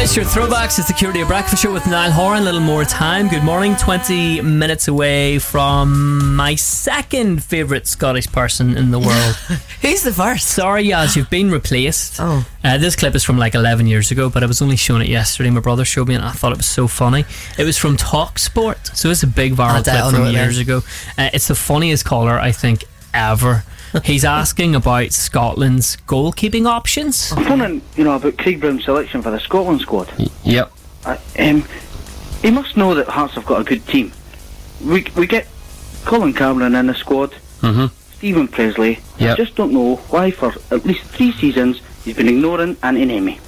It's your throwbacks. It's the Security of Breakfast Show with Niall Horan. A little more time. Good morning. 20 minutes away from my second favourite Scottish person in the world. Who's the first? Sorry, Yaz, you've been replaced. Oh. This clip is from like 11 years ago, but I was only showing it yesterday. My brother showed me and I thought it was so funny. It was from TalkSport. So it's a big viral clip from years ago. It's the funniest caller, I think, ever. He's asking about Scotland's goalkeeping options. I'm wondering, about Craig Brown's selection for the Scotland squad. Yep. He must know that Hearts have got a good team. We get Colin Cameron in the squad, Stephen Presley. Yep. I just don't know why for at least 3 seasons he's been ignoring Antinemi.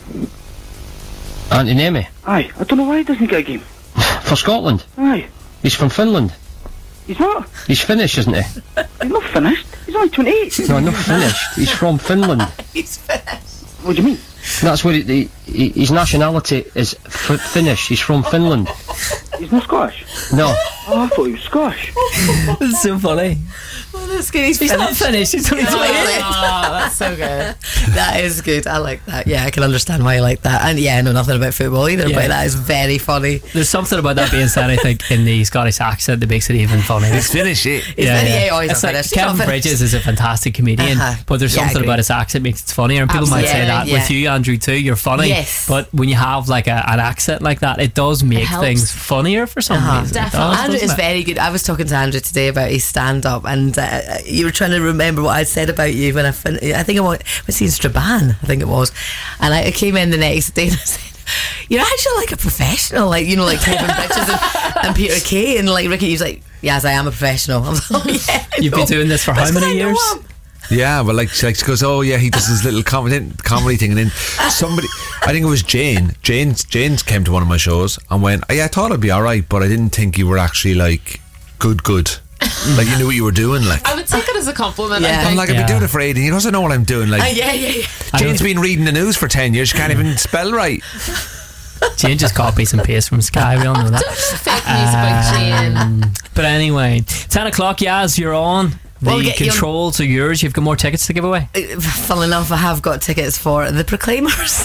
Antinemi? Aye, I don't know why he doesn't get a game. For Scotland? Aye. He's from Finland. He's not. He's Finnish, isn't he? He's not finished. He's only 28. No, not finished. He's from Finland. He's finished. What do you mean? That's where his nationality is Finnish. He's from Finland. He's not Scottish? No. Oh, I thought he was Scottish. It's so funny. Oh, that's good. He's not finished. He's only 28. Oh, that's so good. That is good. I like that. Yeah, I can understand why you like that. And yeah, I know nothing about football either, but that is very funny. There's something about that being said, I think, in the Scottish accent that makes it even funnier. It's Finnish, He's not finished. Kevin Bridges is a fantastic comedian, but there's something about his accent makes it funnier, and people might say that with you, Andrew, too. You're funny, yes. But when you have like an accent like that, it does make things funnier for some reason. Definitely. Andrew is very good. I was talking to Andrew today about his stand-up, and you were trying to remember what I'd said about you when I think I was seeing Strabane, I think it was, and I came in the next day and I said, you're actually like a professional, like Kevin Bridges and Peter Kay and like Ricky. He was like, yes, I am a professional. I was like, oh yeah. You've been doing this for how many years? Yeah, well, like she goes, oh yeah, he does his little comedy thing, and then somebody, I think it was Jane came to one of my shows and went, oh, yeah, I thought it'd be alright, but I didn't think you were actually like good. Like you knew what you were doing. Like I would take it as a compliment. Yeah. I'm like, I've been doing it for 18 years. I know what I'm doing. Like yeah. Jane's been reading the news for 10 years. She can't even spell right. Jane just copies and pastes from Sky. We all know that. Fake news about Jane. But anyway, 10 o'clock, Yaz, you're on. The controls are yours. You've got more tickets to give away. Funnily enough, I have got tickets for the Proclaimers.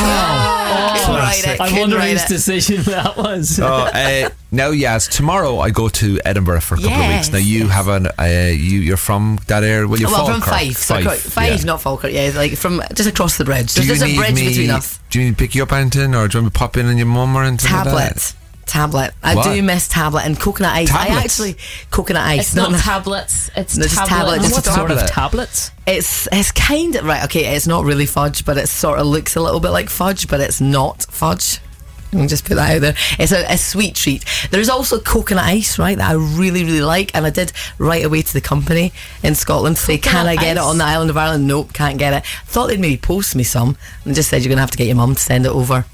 I wonder whose decision that was. Now, yes, tomorrow I go to Edinburgh for a couple of weeks. Now you have you're from that area. Well, you're from Fife, not Falkirk. Yeah, like from just across the bridge. There's a bridge between us. Do you need to pick you up anything, or do you want me to pop in on your mum or anything? Tablet. I do miss tablet and coconut ice. Coconut ice. It's not tablets. It's just tablets. What sort of tablets? It's kind of right. Okay, it's not really fudge, but it sort of looks a little bit like fudge, but it's not fudge. Let me just put that out there. It's a sweet treat. There's also coconut ice, right, that I really, really like, and I did write away to the company in Scotland to say, can I get it on the island of Ireland? Nope, can't get it. Thought they'd maybe post me some, and just said you're going to have to get your mum to send it over.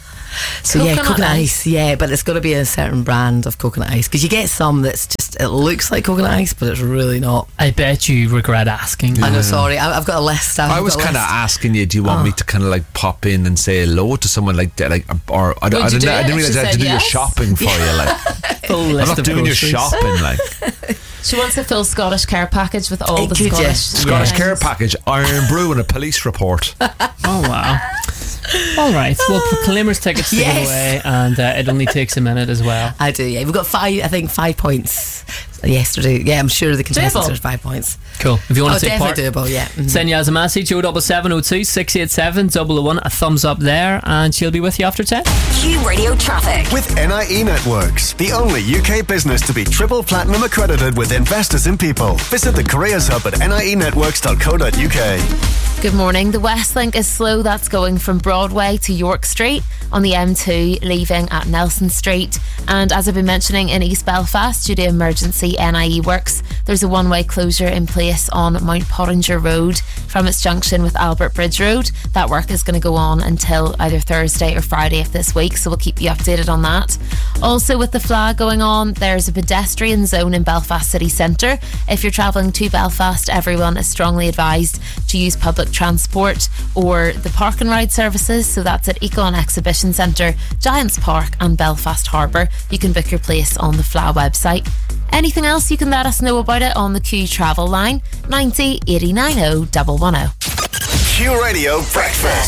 So coconut ice, but it's got to be a certain brand of coconut ice, because you get some that's just, it looks like coconut ice, but it's really not. I bet you regret asking. I know, sorry, I've got a list. I was kind of asking you, do you want me to kind of like pop in and say hello to someone like or I didn't realise I had to do your shopping for you, like I'm not doing your shopping, like. She wants a full Scottish care package with all the Scottish care package, Iron Brew and a police report. Oh wow. Alright, well, Proclaimers tickets to give away, and it only takes a minute as well. I do, yeah. We've got 5 points yesterday. Yeah, I'm sure the contestants are 5 points. Cool. If you want to take part, doable, yeah. Send Yaz a message, 07702 687 001, a thumbs up there, and she'll be with you after 10. Q Radio Traffic. With NIE Networks, the only UK business to be triple platinum accredited with Investors in People. Visit the Careers Hub at nienetworks.co.uk. Good morning. The West Link is slow. That's going from Broadway to York Street, on the M2, leaving at Nelson Street. And as I've been mentioning, in East Belfast, due to emergency NIE works, there's a one-way closure in place on Mount Pottinger Road from its junction with Albert Bridge Road. That work is going to go on until either Thursday or Friday of this week, so we'll keep you updated on that. Also, with the flag going on, there's a pedestrian zone in Belfast City Centre. If you're travelling to Belfast, everyone is strongly advised to use public transport or the park and ride services. So that's at Econ Exhibition Centre, Giants Park and Belfast Harbour. You can book your place on the FLA website. Anything else, you can let us know about it on the Q Travel line, 90 89 0 110. Q Radio Breakfast.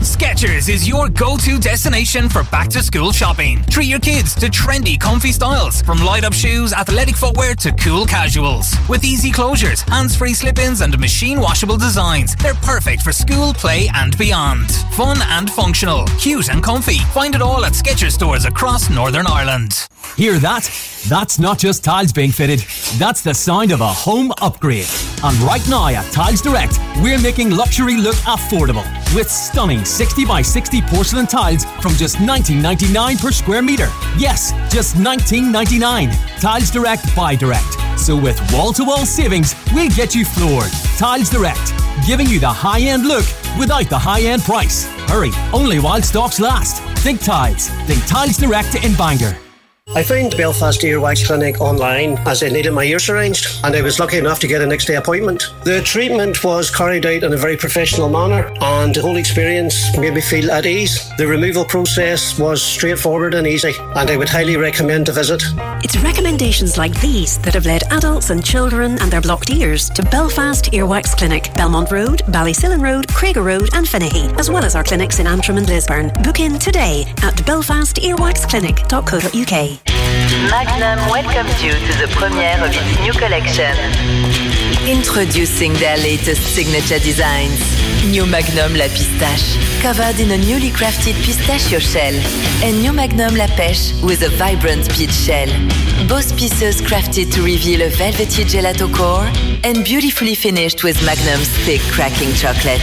Skechers is your go-to destination for back-to-school shopping. Treat your kids to trendy, comfy styles, from light-up shoes, athletic footwear to cool casuals. With easy closures, hands-free slip-ins and machine-washable designs, they're perfect for school, play and beyond. Fun and functional, cute and comfy. Find it all at Skechers stores across Northern Ireland. Hear that? That's not just tiles being fitted, that's the sound of a home upgrade. And right now at Tiles Direct, we're making luxury look affordable with stunning 60 by 60 porcelain tiles from just $19.99 per square metre. Yes, just $19.99. Tiles Direct by Direct. So with wall-to-wall savings, we'll get you floored. Tiles Direct, giving you the high-end look without the high-end price. Hurry, only while stocks last. Think Tiles. Think Tiles Direct in Bangor. I found Belfast Earwax Clinic online as I needed my ears arranged, and I was lucky enough to get a next day appointment. The treatment was carried out in a very professional manner, and the whole experience made me feel at ease. The removal process was straightforward and easy, and I would highly recommend a visit. It's recommendations like these that have led adults and children and their blocked ears to Belfast Earwax Clinic, Belmont Road, Ballysillan Road, Craiger Road and Finnehy, as well as our clinics in Antrim and Lisburn. Book in today at belfastearwaxclinic.co.uk. Magnum welcomes you to the premiere of its new collection. Introducing their latest signature designs. New Magnum La Pistache, covered in a newly crafted pistachio shell. And New Magnum La Pêche with a vibrant peach shell. Both pieces crafted to reveal a velvety gelato core and beautifully finished with Magnum's thick cracking chocolate.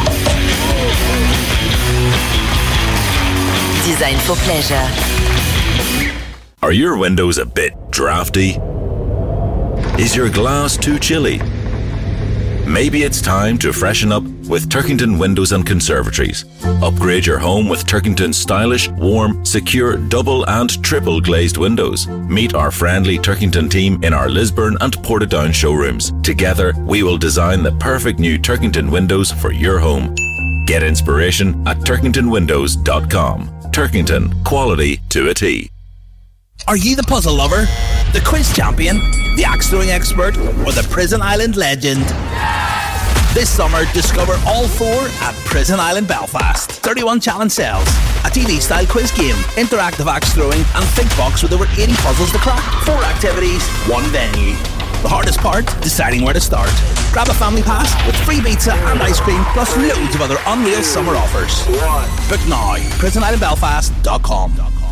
Designed for pleasure. Are your windows a bit drafty? Is your glass too chilly? Maybe it's time to freshen up with Turkington Windows and Conservatories. Upgrade your home with Turkington's stylish, warm, secure, double and triple glazed windows. Meet our friendly Turkington team in our Lisburn and Portadown showrooms. Together, we will design the perfect new Turkington windows for your home. Get inspiration at turkingtonwindows.com. Turkington, quality to a T. Are you the puzzle lover, the quiz champion, the axe throwing expert, or the Prison Island legend? This summer, discover all four at Prison Island Belfast. 31 challenge cells, a TV-style quiz game, interactive axe throwing, and think box with over 80 puzzles to crack. 4 activities, 1 venue. The hardest part, deciding where to start. Grab a family pass with free pizza and ice cream, plus loads of other unreal summer offers. Book now, prisonislandbelfast.com.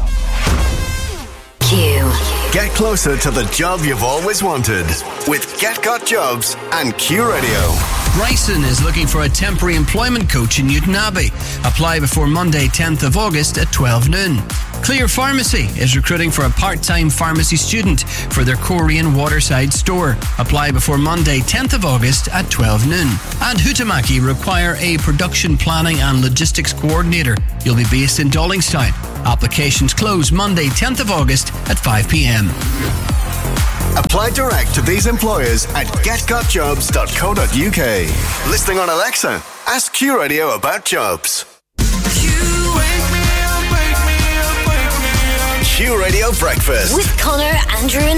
Q. Get closer to the job you've always wanted with Get Got Jobs and Q Radio. Bryson is looking for a temporary employment coach in Newton Abbey. Apply before Monday 10th of August at 12 noon. Clear Pharmacy is recruiting for a part-time pharmacy student for their Korean Waterside store. Apply before Monday 10th of August at 12 noon. And Huhtamaki require a production planning and logistics coordinator. You'll be based in Dollingstown. Applications close Monday 10th of August at 5 p.m. Apply direct to these employers at getgotjobs.co.uk. Listening on Alexa, ask Q Radio about jobs. Q Radio Breakfast with Connor, Andrew and